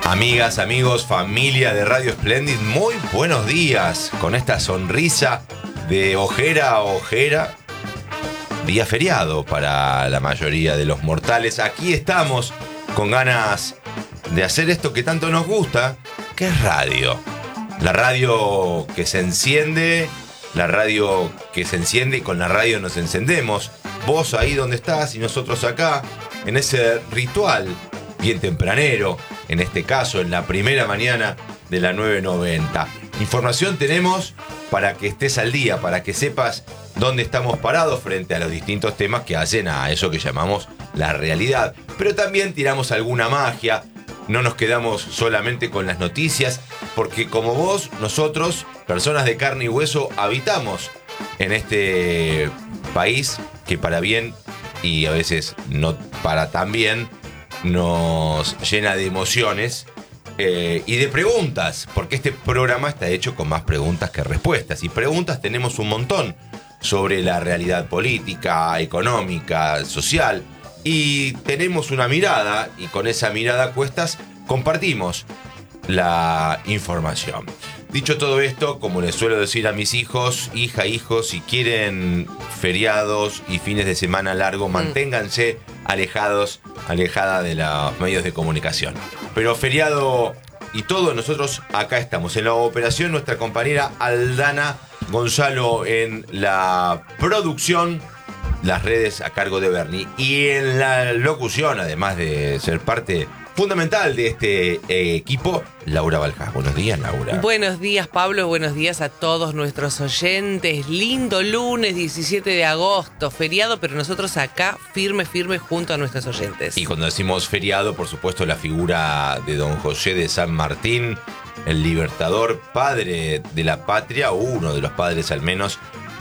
Amigas, amigos, familia de Radio Splendid, muy buenos días. Con esta sonrisa de ojera a ojera, día feriado para la mayoría de los mortales. Aquí estamos con ganas de hacer esto que tanto nos gusta, que es radio. La radio que se enciende, y con la radio nos encendemos. Vos ahí donde estás y nosotros acá, en ese ritual bien tempranero, en este caso en la primera mañana de la 990. Información tenemos para que estés al día, para que sepas dónde estamos parados frente a los distintos temas que hacen a eso que llamamos la realidad. Pero también tiramos alguna magia, no nos quedamos solamente con las noticias, porque como vos, nosotros, personas de carne y hueso, habitamos en este país que para bien y a veces no para tan bien nos llena de emociones y de preguntas, porque este programa está hecho con más preguntas que respuestas, y preguntas tenemos un montón sobre la realidad política, económica, social, y tenemos una mirada, y con esa mirada a cuestas compartimos la información. Dicho todo esto, como les suelo decir a mis hijos, hijos, si quieren feriados y fines de semana largos, manténganse alejada de los medios de comunicación. Pero feriado y todo, nosotros acá estamos. En la operación, nuestra compañera Aldana Gonzalo en la producción, las redes a cargo de Bernie. Y en la locución, además de ser parte fundamental de este equipo, Laura Baljas. Buenos días, Laura. Buenos días, Pablo. Buenos días a todos nuestros oyentes. Lindo lunes 17 de agosto, feriado, pero nosotros acá firme junto a nuestros oyentes. Y cuando decimos feriado, por supuesto, la figura de don José de San Martín, el libertador, padre de la patria, o uno de los padres al menos,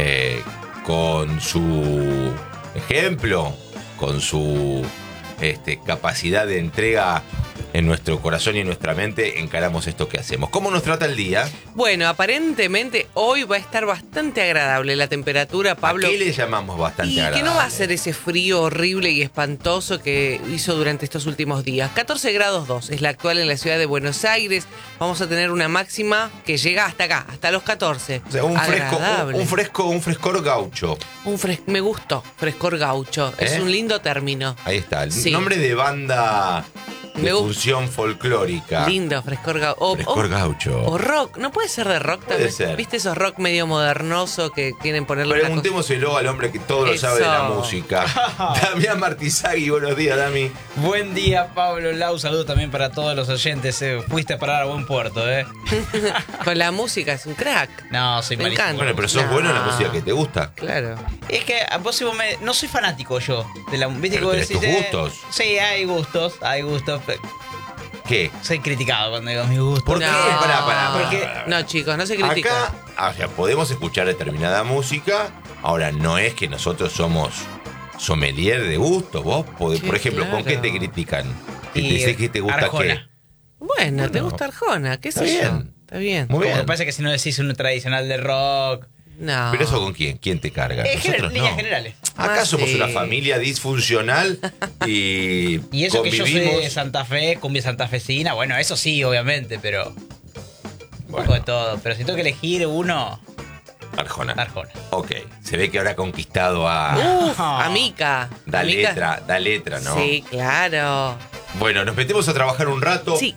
con su ejemplo, con su capacidad de entrega en nuestro corazón y en nuestra mente, encaramos esto que hacemos. ¿Cómo nos trata el día? Bueno, aparentemente hoy va a estar bastante agradable la temperatura, Pablo. ¿A qué le llamamos bastante agradable? Y que no va a ser ese frío horrible y espantoso que hizo durante estos últimos días. 14 grados 2 es la actual en la ciudad de Buenos Aires. Vamos a tener una máxima que llega hasta acá, hasta los 14. O sea, un frescor gaucho. Me gustó, frescor gaucho. Es un lindo término. Ahí está, el Sí. nombre de banda de función folclórica. Lindo, frescor gaucho. Frescor gaucho. O rock, ¿no puede ser de rock también? Puede ser. ¿Viste esos rock medio modernoso que quieren ponerle una cosa? Preguntémoselo al hombre que todo lo sabe de la música. Damián Martizagui, buenos días, Dami. Buen día, Pablo, Lau, saludo también para todos los oyentes. Fuiste a parar a buen puerto, Con la música, es un crack. No, soy Me malísimo. encanta. Bueno, pero sos bueno en la música que te gusta. Claro. Es que no soy fanático yo de la ¿viste Pero que tenés tus gustos. Sí, hay gustos. Pero ¿Qué? soy criticado cuando digo mis gustos. ¿Por qué? No. Pará. No, chicos, no se critica. Acá, o sea, podemos escuchar determinada música. Ahora, no es que nosotros somos sommelier de gustos. Vos, por ejemplo, claro. ¿con qué te critican? ¿Te Y dice que te gusta Arjona. qué? Bueno, ¿te gusta Arjona? ¿Qué sé Está yo? bien. Está bien. Muy Como bien. me parece que si no decís un tradicional de rock. No. ¿Pero eso con quién? ¿Quién te carga? Nosotros Líneas no. generales. Acá somos sí. una familia disfuncional y Y eso que yo soy de convivimos. Santa Fe, cumbia santafesina, bueno, eso sí, obviamente, pero un poco de todo. Pero si tengo que elegir uno, Arjona. Arjona. Ok, se ve que habrá conquistado a... Uf, Amica. Da Amica. letra, ¿no? Sí, claro. Bueno, nos metemos a trabajar un rato. Sí.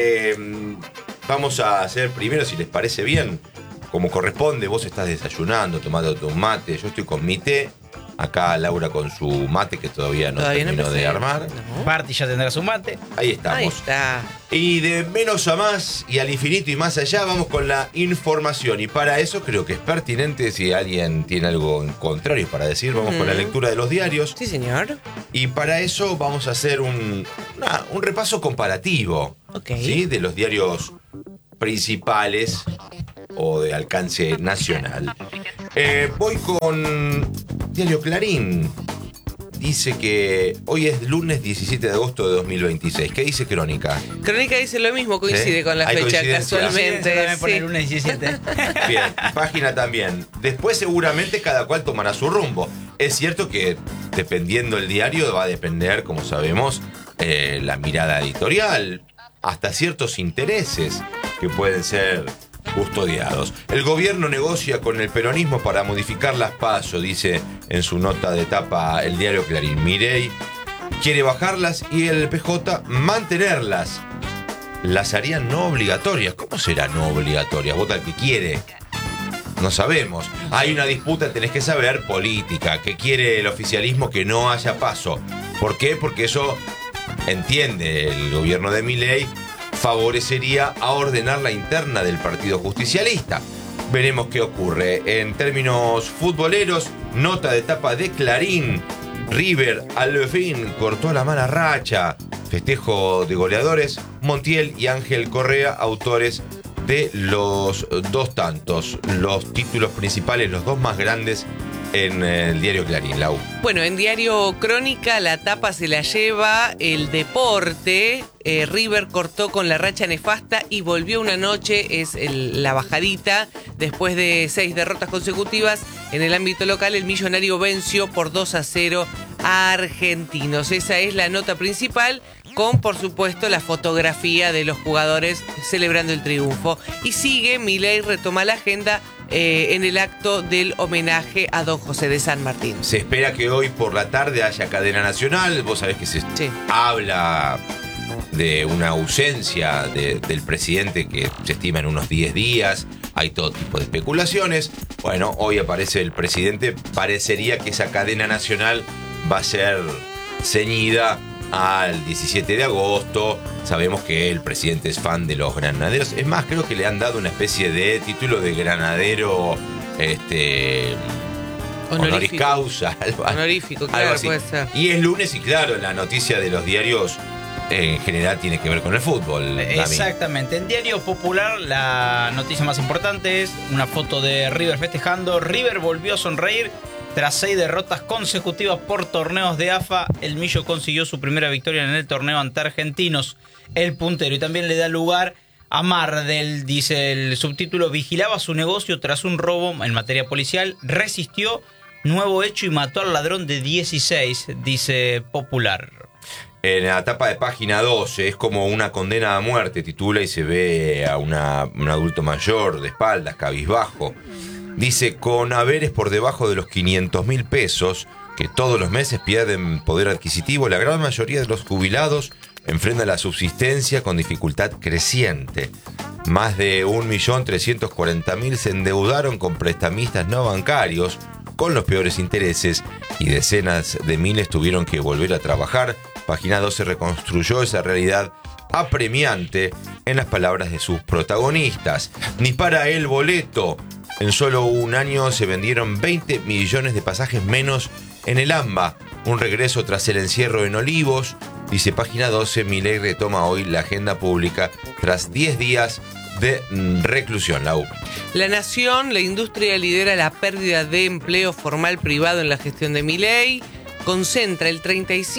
Vamos a hacer primero, si les parece bien, como corresponde. Vos estás desayunando, tomando tu mate. Yo estoy con mi té. Acá Laura con su mate que todavía no terminó empecé. de armar. No. Party ya tendrá su mate. Ahí estamos. Ahí está. Y de menos a más y al infinito y más allá vamos con la información. Y para eso creo que es pertinente, si alguien tiene algo en contrario para decir, vamos con la lectura de los diarios. Sí, señor. Y para eso vamos a hacer un repaso comparativo, Ok. ¿sí? De los diarios principales o de alcance nacional. Voy con Diario Clarín. Dice que hoy es lunes 17 de agosto de 2026. ¿Qué dice Crónica? Crónica dice lo mismo, coincide ¿Sí? con la ¿Hay fecha coincidencia? casualmente. También pone Sí. lunes 17. Bien, página también. Después seguramente cada cual tomará su rumbo. Es cierto que dependiendo el diario va a depender, como sabemos, la mirada editorial. hasta ciertos intereses que pueden ser custodiados. El gobierno negocia con el peronismo para modificar las PASO, dice en su nota de tapa el diario Clarín. Milei quiere bajarlas y el PJ mantenerlas. Las harían no obligatorias. ¿Cómo será no obligatorias? Vota el que quiere. No sabemos. Hay una disputa, tenés que saber, política, que quiere el oficialismo que no haya PASO. ¿Por qué? Porque eso, entiende el gobierno de Milei, favorecería a ordenar la interna del Partido Justicialista. Veremos qué ocurre. En términos futboleros, nota de tapa de Clarín. River al fin cortó la mala racha. Festejo de goleadores. Montiel y Ángel Correa, autores de los 2 tantos. Los títulos principales, los 2 más grandes en el diario Clarín, Lau. Bueno, en diario Crónica la tapa se la lleva el deporte. River cortó con la racha nefasta y volvió una noche, es la bajadita. Después de 6 derrotas consecutivas en el ámbito local, el millonario venció por 2-0 a Argentinos. Esa es la nota principal, con por supuesto la fotografía de los jugadores celebrando el triunfo. Y sigue, Milei retoma la agenda en el acto del homenaje a don José de San Martín. Se espera que hoy por la tarde haya cadena nacional. Vos sabés que se habla de una ausencia del presidente que se estima en unos 10 días. Hay todo tipo de especulaciones. Bueno, hoy aparece el presidente. Parecería que esa cadena nacional va a ser ceñida al 17 de agosto. Sabemos que el presidente es fan de los granaderos. Es más, creo que le han dado una especie de título de granadero honoris causa. Honorífico, claro, algo puede ser. Y es lunes y claro, la noticia de los diarios en general tiene que ver con el fútbol. Dami. Exactamente. En Diario Popular la noticia más importante es una foto de River festejando. River volvió a sonreír. Tras 6 derrotas consecutivas por torneos de AFA, el Millo consiguió su primera victoria en el torneo ante Argentinos, el puntero. Y también le da lugar a Mardel, dice el subtítulo, vigilaba su negocio tras un robo en materia policial, resistió, nuevo hecho y mató al ladrón de 16, dice Popular. En la tapa de página 12 es como una condena a muerte, titula, y se ve a un adulto mayor de espaldas, cabizbajo. Dice, con haberes por debajo de los 500.000 pesos, que todos los meses pierden poder adquisitivo, la gran mayoría de los jubilados enfrentan la subsistencia con dificultad creciente. Más de 1.340.000 se endeudaron con prestamistas no bancarios, con los peores intereses, y decenas de miles tuvieron que volver a trabajar. Página 12 reconstruyó esa realidad apremiante en las palabras de sus protagonistas. Ni para el boleto. En solo un año se vendieron 20 millones de pasajes menos en el AMBA. Un regreso tras el encierro en Olivos. Dice página 12, Milei retoma hoy la agenda pública tras 10 días de reclusión. La Nación, la industria lidera la pérdida de empleo formal privado en la gestión de Milei. Concentra el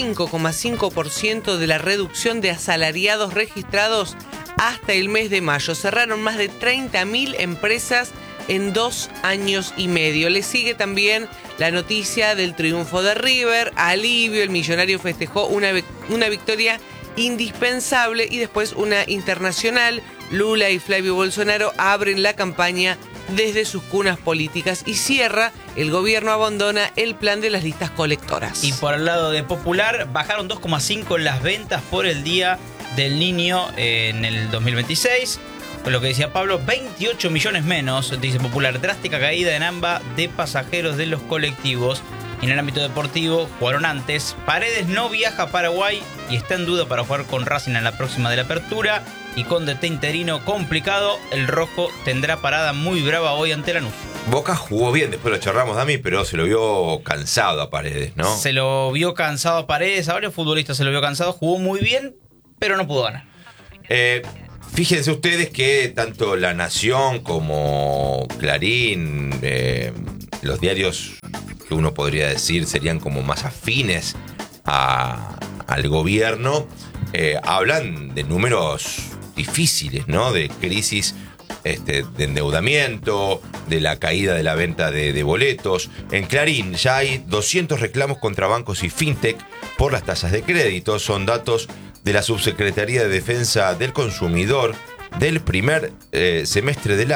35,5% de la reducción de asalariados registrados hasta el mes de mayo. Cerraron más de 30.000 empresas en 2 años y medio. Le sigue también la noticia del triunfo de River. Alivio, el millonario festejó una victoria indispensable y después una internacional. Lula y Flavio Bolsonaro abren la campaña desde sus cunas políticas y cierra, el gobierno abandona el plan de las listas colectoras. Y por el lado de Popular, bajaron 2,5 las ventas por el Día del Niño en el 2026. Con lo que decía Pablo, 28 millones menos, dice Popular. Drástica caída en AMBA de pasajeros de los colectivos. Y en el ámbito deportivo, jugaron antes. Paredes no viaja a Paraguay y está en duda para jugar con Racing en la próxima de la apertura. Y con DT interino complicado, el rojo tendrá parada muy brava hoy ante Lanús. Boca jugó bien, después lo charlamos, Dami, pero se lo vio cansado a Paredes, ¿no? Se lo vio cansado a Paredes, a varios futbolistas se lo vio cansado. Jugó muy bien, pero no pudo ganar. Fíjense ustedes que tanto La Nación como Clarín, los diarios que uno podría decir serían como más afines al gobierno, hablan de números difíciles, ¿no? De crisis de endeudamiento, de la caída de la venta de boletos. En Clarín ya hay 200 reclamos contra bancos y fintech por las tasas de crédito. Son datos de la Subsecretaría de Defensa del Consumidor del primer semestre del